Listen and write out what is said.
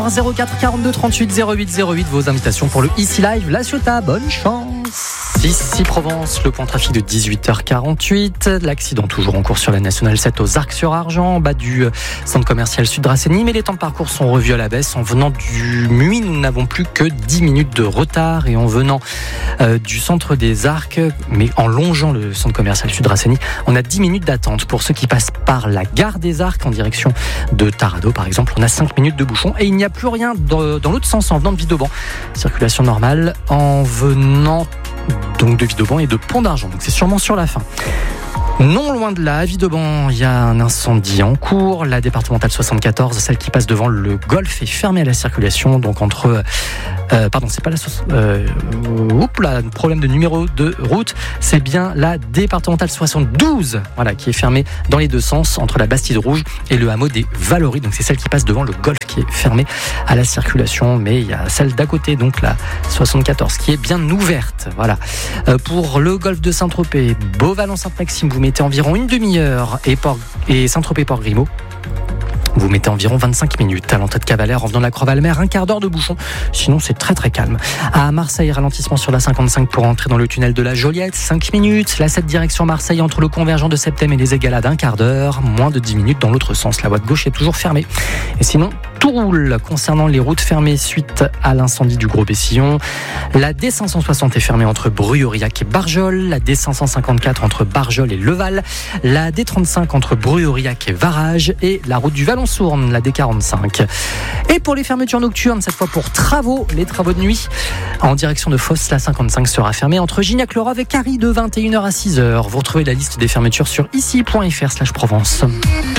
04 42 38 08 08, vos invitations pour le Ici Live La Ciotat. Bonne chance. Ici Provence, le point trafic de 18h48. L'accident toujours en cours sur la nationale 7 aux Arcs-sur-Argent, en bas du centre commercial Sud Dracénie. Mais les temps de parcours sont revus à la baisse. En venant du Muy, nous n'avons plus que 10 minutes de retard. Et en venant du centre des Arcs, mais en longeant le centre commercial Sud Dracénie, on a 10 minutes d'attente. Pour ceux qui passent par la gare des Arcs en direction de Tarado, par exemple, on a 5 minutes de bouchon. Et il n'y a plus rien dans l'autre sens en venant de Vidauban. Circulation normale en venant donc de Vidauban et de Pont d'Argent. Donc c'est sûrement sur la fin. Non loin de là, à Vidauban, il y a un incendie en cours. La départementale 74, celle qui passe devant le golf, est fermée à la circulation. Donc entre... c'est pas la... problème de numéro de route. C'est bien la départementale 72, voilà, qui est fermée dans les deux sens, entre la Bastide Rouge et le hameau des Valories. Donc c'est celle qui passe devant le golf qui est fermée à la circulation. Mais il y a celle d'à côté, donc la 74, qui est bien ouverte. Voilà. Pour le golf de Saint-Tropez, Beauval-en-Sainte-Maxime, vous mettez environ une demi-heure et Saint-Tropez-Port-Grimaud, vous mettez environ 25 minutes. À l'entrée de Cavalère, en venant de la Croix-Valmer, un quart d'heure de bouchon. Sinon, c'est très très calme. À Marseille, ralentissement sur la 55 pour entrer dans le tunnel de la Joliette, 5 minutes. La 7 direction Marseille, entre le convergent de Septem et les Égalades, un quart d'heure. Moins de 10 minutes dans l'autre sens. La voie de gauche est toujours fermée. Et sinon, tout roule concernant les routes fermées suite à l'incendie du Gros Bessillon. La D560 est fermée entre Bruy-Aurillac et Barjol. La D554 entre Barjol et Leval. La D35 entre Bruy-Aurillac et Varage. Et la route du Vallon-Sourne, la D45. Et pour les fermetures nocturnes, cette fois pour travaux, les travaux de nuit, en direction de Fosse, la 55 sera fermée entre Gignac-le-Rove et Carry de 21h à 6h. Vous retrouvez la liste des fermetures sur ici.fr/Provence.